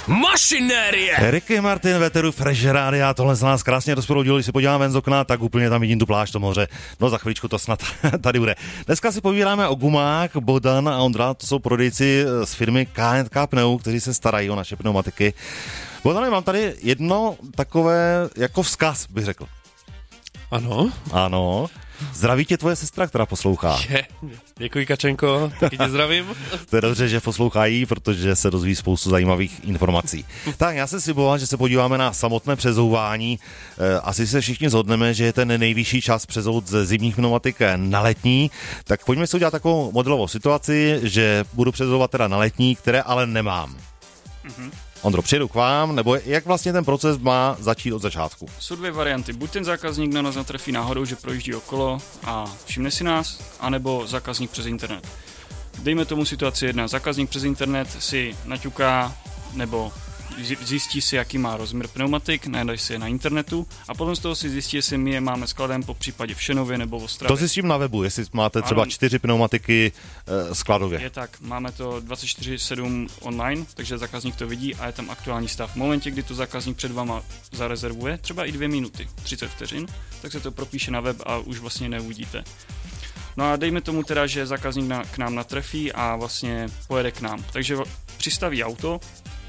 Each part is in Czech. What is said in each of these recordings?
Mašinérie! Ricky Martin, veteru Fresh Rádia, tohle z nás krásně rozproudil, když se podívám ven z okna, tak úplně tam vidím tu pláž, to moře. No za chvíličku to snad tady bude. Dneska si povídáme o gumách. Bohdan a Ondra, to jsou prodejci z firmy K&K Pneu, kteří se starají o naše pneumatiky. Bohdane, mám tady jedno takové jako vzkaz, bych řekl. Ano. Ano. Zdraví tě tvoje sestra, která poslouchá. Děkuji, Kačenko, taky tě zdravím. To je dobře, že poslouchají, protože se dozví spoustu zajímavých informací. Tak já se sliboval, že se podíváme na samotné přezouvání. Asi se všichni shodneme, že je ten nejvyšší čas přezout ze zimních pneumatik na letní. Tak pojďme si udělat takovou modelovou situaci, že budu přezouvat teda na letní, které ale nemám. Ondro, přijedu k vám, nebo jak vlastně ten proces má začít od začátku? Jsou dvě varianty. Buď ten zákazník na nás natrefí náhodou, že projíždí okolo a všimne si nás, anebo zákazník přes internet. Dejme tomu situaci jedna. Zákazník přes internet si naťuká nebo zjistí si, jaký má rozměr pneumatik, najde si je na internetu a potom z toho si zjistí, jestli my je máme skladem po případě v Šenově nebo v Ostravě. To zjistím na webu, jestli máte třeba 4 pneumatiky skladově. Je tak, máme to 24/7 online, takže zákazník to vidí a je tam aktuální stav. V momentě, kdy to zákazník před váma zarezervuje, třeba i 2 minuty, 30 vteřin, tak se to propíše na web a už vlastně neuvidíte. No a dejme tomu teda, že zákazník k nám natrefí a vlastně pojede k nám. Takže přistaví auto,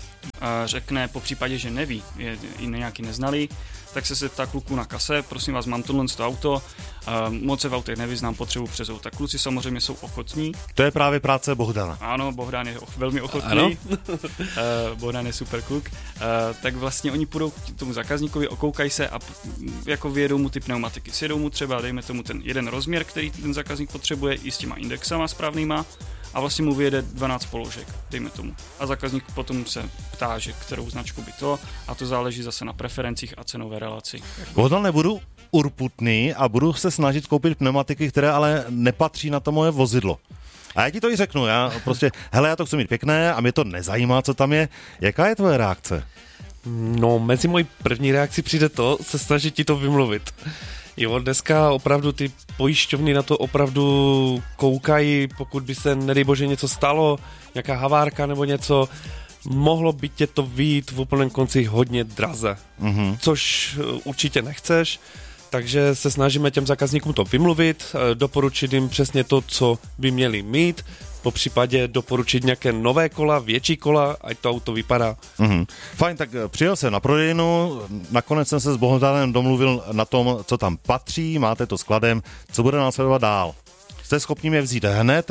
řekne po případě, že neví, je nějaký neznalý, tak se zeptá kluků na kase, prosím vás, mám tohle auto, moc se v autech nevyznám, potřebuji přezout. Tak kluci samozřejmě jsou ochotní. To je právě práce Bohdana. Ano, Bohdan je velmi ochotný. Bohdan je super kluk. Tak vlastně oni půjdou k tomu zákazníkovi, okoukají se a jako vyjedou mu ty pneumatiky. Sjedou mu třeba, dejme tomu ten jeden rozměr, který ten zákazník potřebuje, i s těma indexama správnýma, a vlastně mu vyjede 12 položek, dejme tomu. A zákazník potom se ptá, že kterou značku by to, a to záleží zase na preferencích a cenové relaci. Bohdal, nebudu urputný a budu se snažit koupit pneumatiky, které ale nepatří na to moje vozidlo. A já ti to i řeknu, já prostě, hele, já to chci mít pěkné a mě to nezajímá, co tam je. Jaká je tvoje reakce? No, mezi mojí první reakci přijde to, se snažit ti to vymluvit. Jo, dneska opravdu ty pojišťovny na to opravdu koukají, pokud by se, nedej bože, něco stalo, nějaká havárka nebo něco, mohlo by tě to vyjít v úplném konci hodně draze, což určitě nechceš, takže se snažíme těm zákazníkům to vymluvit, doporučit jim přesně to, co by měli mít, po případě doporučit nějaké nové kola, větší kola, ať to auto vypadá. Fajn, tak přijel jsem na prodejnu, nakonec jsem se s Bohdanem domluvil na tom, co tam patří, máte to skladem, co bude následovat dál. Jste schopni mě vzít hned?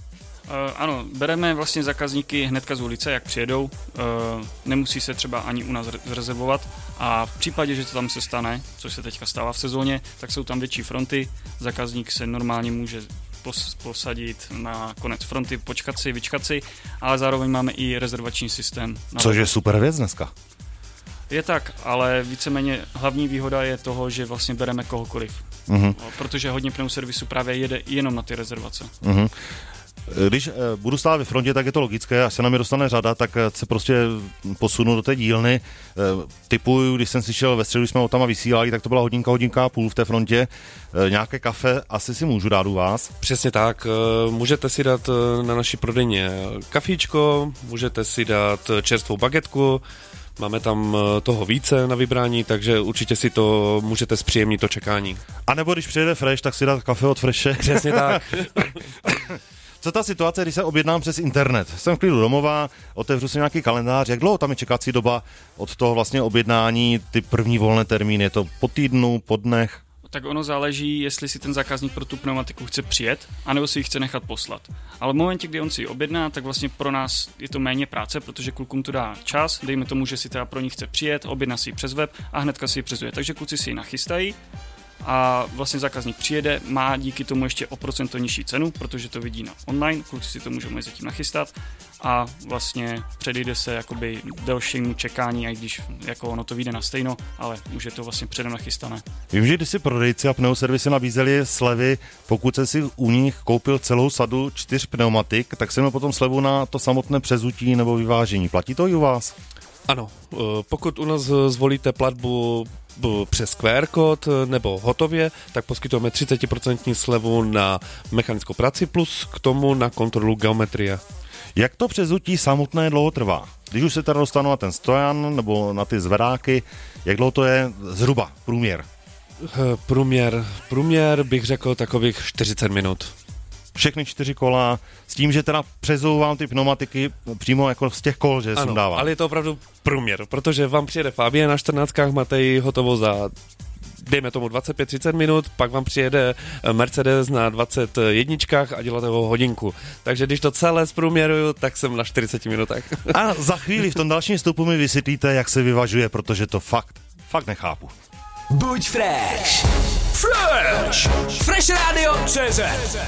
Ano, bereme vlastně zákazníky hnedka z ulice, jak přijedou, nemusí se třeba ani u nás rezervovat a v případě, že to tam se stane, což se teďka stává v sezóně, tak jsou tam větší fronty, zákazník se normálně může posadit na konec fronty, počkat si, vyčkat si, ale zároveň máme i rezervační systém. Což je super věc dneska. Je tak, ale víceméně hlavní výhoda je toho, že vlastně bereme kohokoliv, protože hodně pneuservisu právě jede jenom na ty rezervace. Když budu stát ve frontě, tak je to logické, až se na mě dostane řada, tak se prostě posunu do té dílny. Typuju, když jsem slyšel ve středu, když jsme o tam vysílali, tak to byla hodinka a půl v té frontě. Nějaké kafe asi si můžu dát u vás? Přesně tak, můžete si dát na naší prodejně kafíčko, můžete si dát čerstvou bagetku, máme tam toho více na vybrání, takže určitě si to můžete zpříjemnit to čekání. A nebo když přijede Fresh, tak si dát kafe od Freshe. Přesně tak. Co ta situace, když se objednám přes internet? Jsem v klidu domova, otevřu si nějaký kalendář, jak dlouho tam je čekací doba od toho vlastně objednání, ty první volné termíny, je to po týdnu, po dnech? Tak ono záleží, jestli si ten zákazník pro tu pneumatiku chce přijet, anebo si ji chce nechat poslat. Ale v momentě, kdy on si ji objedná, tak vlastně pro nás je to méně práce, protože klukům to dá čas, dejme tomu, že si teda pro ní chce přijet, objedná si ji přes web a hnedka si ji přezuje. Takže kluci si ji nachystají a vlastně zákazník přijede, má díky tomu ještě o procento nižší cenu, protože to vidí na online, kluci si to můžou mezi tím nachystat a vlastně předejde se jakoby delšímu čekání, i když jako ono to vyjde na stejno, ale už je to vlastně předem nachystané. Vím, že když si prodejci a pneuservisy nabízeli slevy, pokud se si u nich koupil celou sadu 4 pneumatik, tak se měl potom slevu na to samotné přezutí nebo vyvážení. Platí to i u vás? Ano, pokud u nás zvolíte platbu přes QR kód nebo hotově, tak poskytujeme 30% slevu na mechanickou práci plus k tomu na kontrolu geometrie. Jak to přezutí samotné dlouho trvá? Když už se teda dostanu na ten stojan nebo na ty zvedáky, jak dlouho to je zhruba průměr? Průměr bych řekl takových 40 minut. Všechny 4 kola, s tím, že teda přezouvám ty pneumatiky přímo jako z těch kol, že jsem dával. Ale je to opravdu průměr, protože vám přijede Fabie na 14, máte ji hotovo za, dejme tomu 25-30 minut, pak vám přijede Mercedes na 21 a děláte ho hodinku. Takže když to celé zprůměruju, tak jsem na 40 minutách. A za chvíli v tom dalším vstupu mi vysvětlíte, jak se vyvažuje, protože to fakt nechápu. Buď fresh. Fresh. Fresh Radio.cz.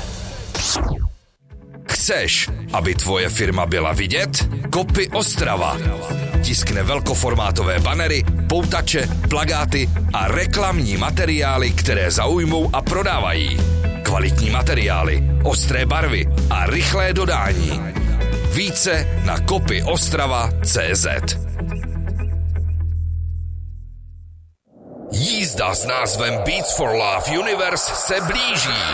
Chceš, aby tvoje firma byla vidět? Kopy Ostrava. Tiskne velkoformátové banery, poutače, plakáty a reklamní materiály, které zaujmou a prodávají. Kvalitní materiály, ostré barvy a rychlé dodání. Více na kopyostrava.cz. Jízda s názvem Beats for Love Universe se blíží.